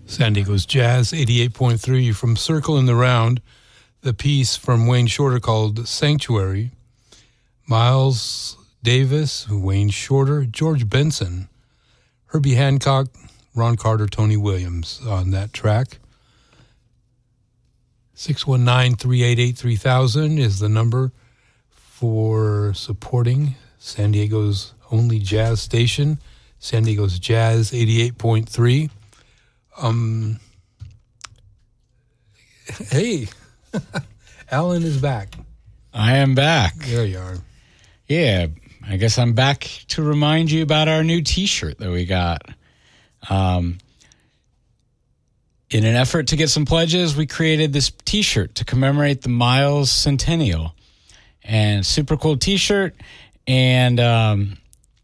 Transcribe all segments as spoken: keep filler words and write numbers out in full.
San Diego's Jazz eighty-eight point three from Circle in the Round, the piece from Wayne Shorter called Sanctuary. Miles Davis, Wayne Shorter, George Benson, Herbie Hancock, Ron Carter, Tony Williams on that track. six one nine, three eight eight, three thousand is the number for supporting San Diego's only jazz station, San Diego's Jazz eighty-eight point three. Um, hey, Alan is back. I am back. There you are. Yeah, I guess I'm back to remind you about our new T-shirt that we got. Um, in an effort to get some pledges, we created this T-shirt to commemorate the Miles Centennial. And super cool T-shirt. And um,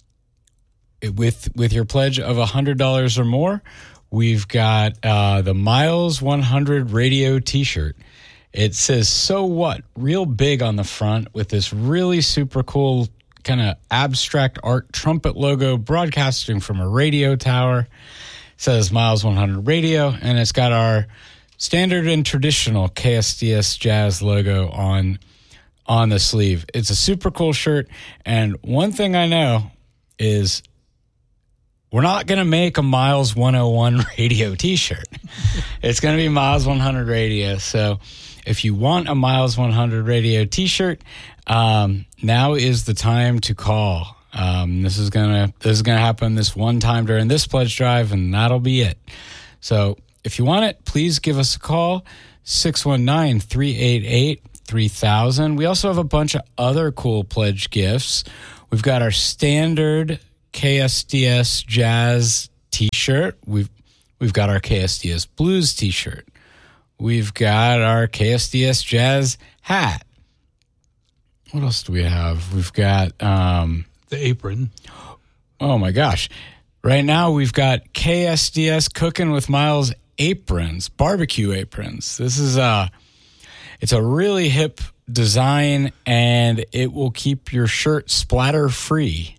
with with your pledge of one hundred dollars or more, we've got uh, the Miles one hundred radio T-shirt. It says, "So what?" real big on the front with this really super cool kind of abstract art trumpet logo broadcasting from a radio tower. It says Miles one hundred Radio, and it's got our standard and traditional K S D S Jazz logo on on the sleeve. It's a super cool shirt, and one thing I know is we're not going to make a Miles one oh one Radio T-shirt. It's going to be Miles one hundred Radio. So if you want a Miles one hundred Radio T-shirt, um, now is the time to call. Um, this is gonna this is gonna happen this one time during this pledge drive, and that'll be it. So if you want it, please give us a call, six one nine, three eight eight, three thousand. We also have a bunch of other cool pledge gifts. We've got our standard K S D S Jazz T-shirt. We've we've got our K S D S Blues T-shirt. We've got our K S D S Jazz hat. What else do we have? We've got um, the apron. Oh my gosh! Right now we've got K S D S Cooking with Miles aprons, barbecue aprons. This is a it's a really hip design, and it will keep your shirt splatter free.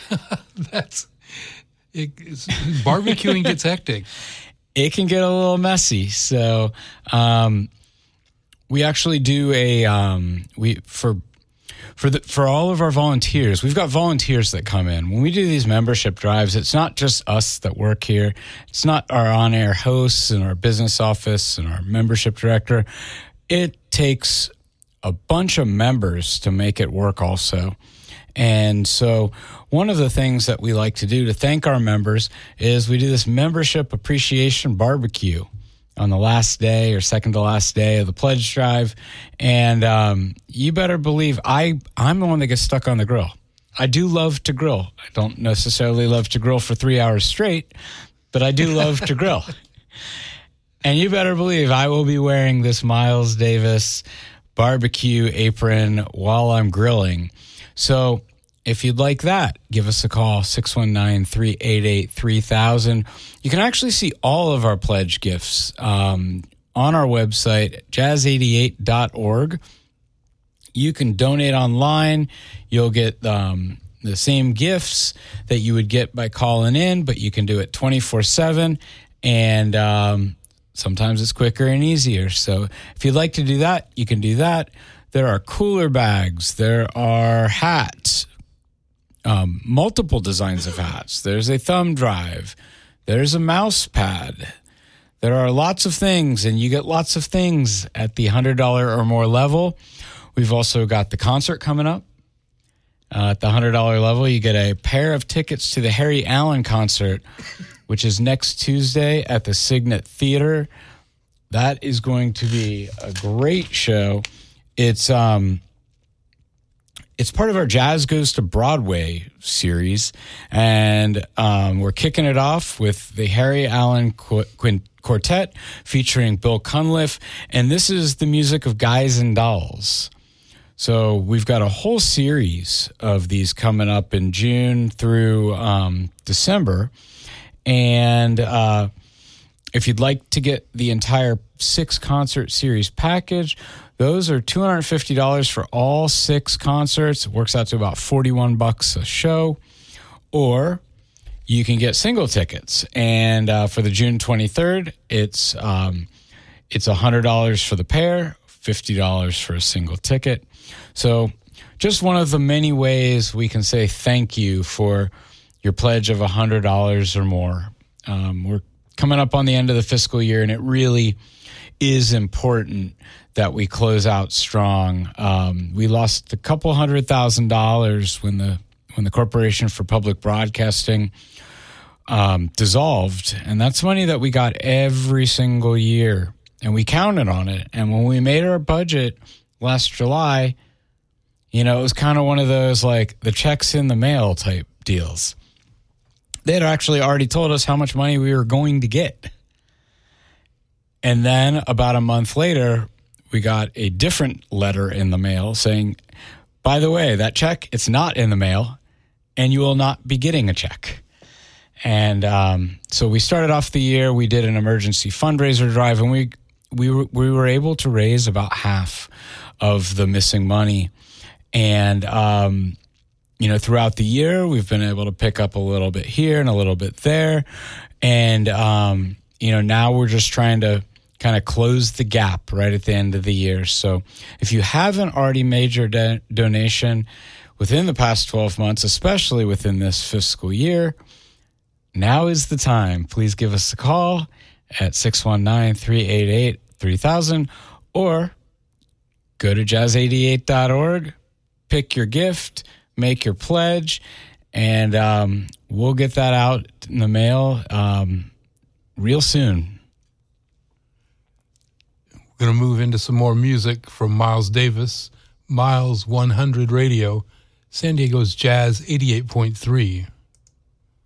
That's it, it's, barbecuing gets hectic. It can get a little messy. So um, we actually do a um, we for for the for all of our volunteers. We've got volunteers that come in when we do these membership drives. It's not just us that work here. It's not our on-air hosts and our business office and our membership director. It takes a bunch of members to make it work also. And so one of the things that we like to do to thank our members is we do this membership appreciation barbecue on the last day or second to last day of the pledge drive. And um, you better believe I, I'm the one that gets stuck on the grill. I do love to grill. I don't necessarily love to grill for three hours straight, but I do love to grill. And you better believe I will be wearing this Miles Davis barbecue apron while I'm grilling. So if you'd like that, give us a call, six one nine, three eight eight, three thousand. You can actually see all of our pledge gifts um, on our website, jazz eighty-eight dot org. You can donate online. You'll get um, the same gifts that you would get by calling in, but you can do it twenty-four seven, and um, sometimes it's quicker and easier. So if you'd like to do that, you can do that. There are cooler bags. There are hats, um, multiple designs of hats. There's a thumb drive. There's a mouse pad. There are lots of things, and you get lots of things at the one hundred dollars or more level. We've also got the concert coming up. Uh, at the one hundred dollars level, you get a pair of tickets to the Harry Allen concert, which is next Tuesday at the Signet Theater. That is going to be a great show. It's um, it's part of our Jazz Goes to Broadway series, and um, we're kicking it off with the Harry Allen Qu- Quint- Quartet featuring Bill Cunliffe, and this is the music of Guys and Dolls. So we've got a whole series of these coming up in June through um, December, and uh, if you'd like to get the entire six concert series package, those are two hundred fifty dollars for all six concerts. It works out to about forty-one bucks a show. Or you can get single tickets. And uh, for the June twenty-third, it's um, it's one hundred dollars for the pair, fifty dollars for a single ticket. So just one of the many ways we can say thank you for your pledge of one hundred dollars or more. Um, we're coming up on the end of the fiscal year, and it really is important that we close out strong. Um, we lost a couple hundred thousand dollars when the when the Corporation for Public Broadcasting um, dissolved, and that's money that we got every single year, and we counted on it. And when we made our budget last July, you know, it was kind of one of those like the checks in the mail type deals. They had actually already told us how much money we were going to get. And then about a month later, we got a different letter in the mail saying, by the way, that check, it's not in the mail, and you will not be getting a check. And um, so we started off the year, we did an emergency fundraiser drive, and we we were, we were able to raise about half of the missing money. And, um, you know, throughout the year, we've been able to pick up a little bit here and a little bit there. And, um, you know, now we're just trying to kind of close the gap right at the end of the year. So if you haven't already made your do- donation within the past twelve months, especially within this fiscal year, now is the time. Please give us a call at six one nine, three eight eight, three thousand or go to jazz eighty-eight dot org, pick your gift, make your pledge, and um, we'll get that out in the mail um, real soon. We're going to move into some more music from Miles Davis, Miles one hundred Radio, San Diego's Jazz eighty-eight point three.